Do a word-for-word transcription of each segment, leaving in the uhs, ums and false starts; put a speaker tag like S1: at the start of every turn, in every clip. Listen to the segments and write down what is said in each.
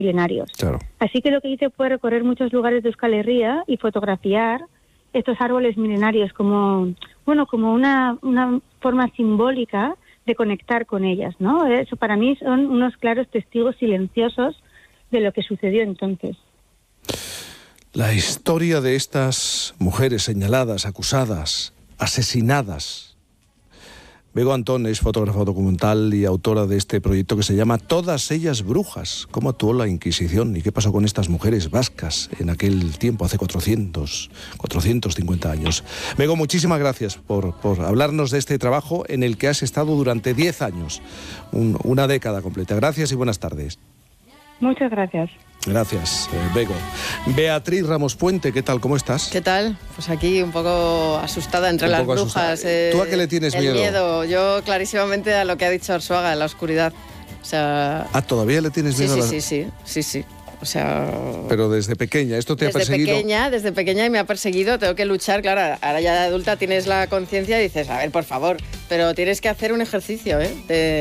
S1: milenarios.
S2: Claro.
S1: Así que lo que hice fue recorrer muchos lugares de Euskal Herria y fotografiar estos árboles milenarios como, bueno, como una, una forma simbólica de conectar con ellas, ¿no? Eso para mí son unos claros testigos silenciosos de lo que sucedió entonces.
S2: La historia de estas mujeres señaladas, acusadas, asesinadas. Bego Antón es fotógrafa documental y autora de este proyecto que se llama Todas ellas brujas. ¿Cómo actuó la Inquisición y qué pasó con estas mujeres vascas en aquel tiempo, hace cuatrocientos, cuatrocientos cincuenta años? Bego, muchísimas gracias por, por hablarnos de este trabajo en el que has estado durante diez años, un, una década completa. Gracias y buenas tardes.
S1: Muchas gracias.
S2: Gracias, eh, Bego. Beatriz Ramos Puente, ¿qué tal? ¿Cómo estás?
S3: ¿Qué tal? Pues aquí un poco asustada entre
S2: un
S3: las
S2: poco
S3: brujas.
S2: Eh, ¿Tú a qué le tienes
S3: el
S2: miedo?
S3: miedo. Yo clarísimamente a lo que ha dicho Arzuaga, la oscuridad. O sea...
S2: ¿Ah, todavía le tienes
S3: sí,
S2: miedo?
S3: Sí,
S2: a la...
S3: sí, sí, sí, sí. O sea...
S2: Pero desde pequeña, ¿esto te
S3: desde
S2: ha perseguido?
S3: Desde pequeña, desde pequeña y me ha perseguido, tengo que luchar, claro, ahora ya de adulta tienes la conciencia y dices, a ver, por favor, pero tienes que hacer un ejercicio, ¿eh?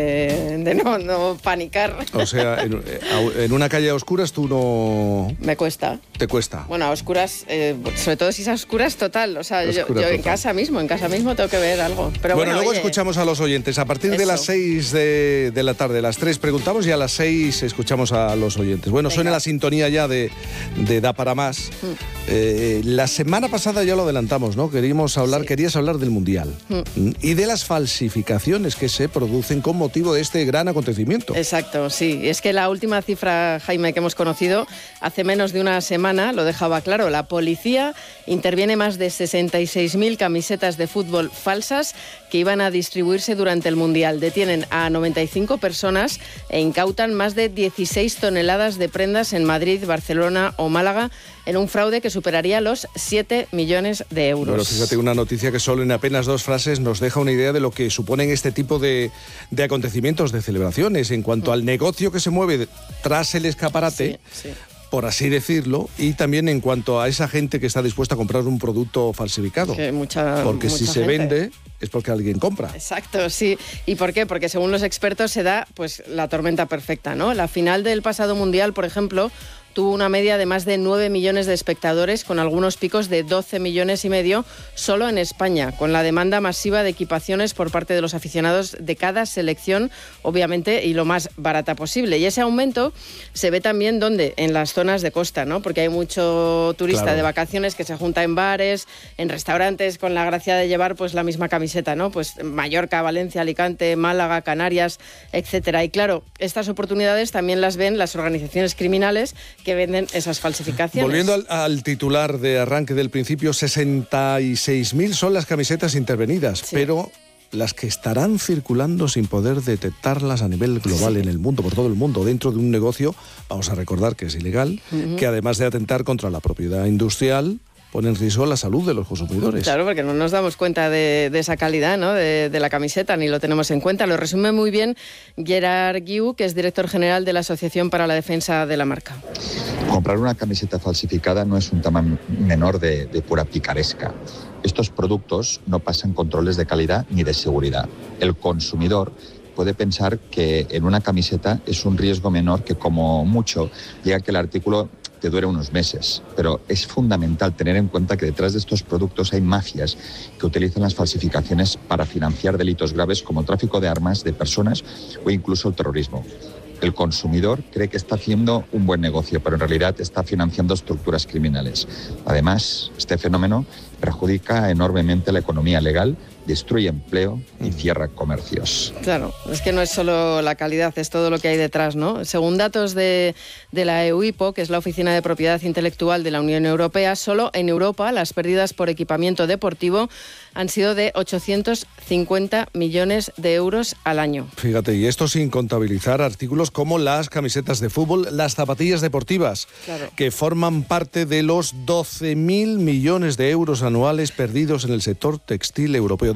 S3: De, de no, no panicar.
S2: O sea, en, en una calle a oscuras tú no...
S3: Me cuesta.
S2: ¿Te cuesta?
S3: Bueno, a oscuras, eh, sobre todo si es a oscuras total, o sea, yo, yo
S2: total.
S3: en casa mismo, en casa mismo tengo que ver algo. Pero
S2: bueno,
S3: bueno,
S2: luego
S3: oye,
S2: escuchamos a los oyentes, a partir
S3: eso.
S2: de las seis de, de la tarde, las tres preguntamos y a las seis escuchamos a los oyentes. Bueno, Venga. Suena la sintonía ya de, de Da para Más. Mm. Eh, la semana pasada ya lo adelantamos, ¿no? Queríamos hablar, sí. Querías hablar del Mundial mm. y de las falsificaciones que se producen con motivo de este gran acontecimiento.
S3: Exacto, sí. Es que la última cifra, Jaime, que hemos conocido hace menos de una semana lo dejaba claro. La policía interviene más de sesenta y seis mil camisetas de fútbol falsas que iban a distribuirse durante el Mundial. Detienen a noventa y cinco personas e incautan más de dieciséis toneladas de prendas en Madrid, Barcelona o Málaga en un fraude que superaría los siete millones de euros.
S2: Bueno, fíjate, una noticia que solo en apenas dos frases nos deja una idea de lo que suponen este tipo de, de acontecimientos, de celebraciones, en cuanto mm. al negocio que se mueve tras el escaparate, sí, sí. por así decirlo, y también en cuanto a esa gente que está dispuesta a comprar un producto falsificado.
S3: Que mucha,
S2: porque
S3: mucha
S2: si
S3: gente.
S2: se vende es porque alguien compra.
S3: Exacto, sí. ¿Y por qué? Porque según los expertos se da pues la tormenta perfecta, ¿no? La final del pasado Mundial, por ejemplo, tuvo una media de más de nueve millones de espectadores, con algunos picos de doce millones y medio solo en España, con la demanda masiva de equipaciones por parte de los aficionados de cada selección, obviamente, y lo más barata posible. Y ese aumento se ve también, ¿dónde? En las zonas de costa, ¿no? Porque hay mucho turista claro. de vacaciones que se junta en bares, en restaurantes, con la gracia de llevar pues la misma camiseta, ¿no? Pues Mallorca, Valencia, Alicante, Málaga, Canarias, etcétera. Y claro, estas oportunidades también las ven las organizaciones criminales que venden esas falsificaciones.
S2: Volviendo al, al titular de arranque del principio, sesenta y seis mil son las camisetas intervenidas, sí. pero las que estarán circulando sin poder detectarlas a nivel global sí. en el mundo, por todo el mundo, dentro de un negocio, vamos a recordar que es ilegal, uh-huh. que además de atentar contra la propiedad industrial, pone en riesgo la salud de los consumidores.
S3: Claro, porque no nos damos cuenta de, de esa calidad, ¿no? de, de la camiseta, ni lo tenemos en cuenta. Lo resume muy bien Gerard Guiu, que es director general de la Asociación para la Defensa de la Marca.
S4: Comprar una camiseta falsificada no es un tema menor de, de pura picaresca. Estos productos no pasan controles de calidad ni de seguridad. El consumidor puede pensar que en una camiseta es un riesgo menor, que como mucho llega que el artículo te dure unos meses, pero es fundamental tener en cuenta que detrás de estos productos hay mafias que utilizan las falsificaciones para financiar delitos graves como tráfico de armas, de personas o incluso el terrorismo. El consumidor cree que está haciendo un buen negocio, pero en realidad está financiando estructuras criminales. Además, este fenómeno perjudica enormemente la economía legal, destruye empleo y cierra comercios.
S3: Claro, es que no es solo la calidad, es todo lo que hay detrás, ¿no? Según datos de, de la EUIPO, que es la Oficina de Propiedad Intelectual de la Unión Europea, solo en Europa las pérdidas por equipamiento deportivo han sido de ochocientos cincuenta millones de euros al año.
S2: Fíjate, y esto sin contabilizar artículos como las camisetas de fútbol, las zapatillas deportivas, claro. que forman parte de los doce mil millones de euros anuales perdidos en el sector textil europeo.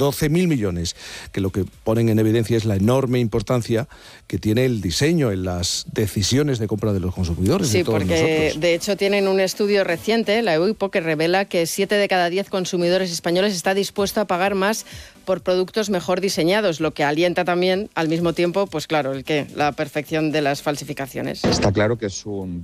S2: doce mil millones, que lo que ponen en evidencia es la enorme importancia que tiene el diseño en las decisiones de compra de los consumidores.
S3: Sí,
S2: de todos
S3: porque
S2: nosotros.
S3: De hecho tienen un estudio reciente, la E U I P O, que revela que siete de cada diez consumidores españoles está dispuesto a pagar más por productos mejor diseñados, lo que alienta también al mismo tiempo, pues claro, el que la perfección de las falsificaciones.
S4: Está claro que es un